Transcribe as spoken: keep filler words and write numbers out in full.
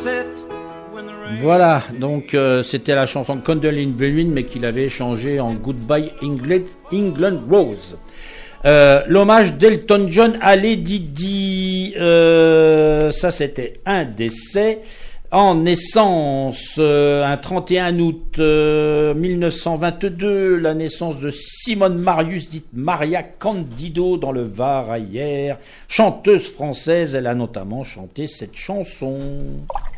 Voilà, donc euh, c'était la chanson Condoline Venuin, mais qu'il avait changé en Goodbye England, England Rose. Euh, l'hommage d'Elton John à Lady Di, euh, ça c'était un décès. En naissance, euh, un trente et un août euh, mille neuf cent vingt-deux, la naissance de Simone Marius, dite Maria Candido, dans le Var ailleurs, chanteuse française. Elle a notamment chanté cette chanson.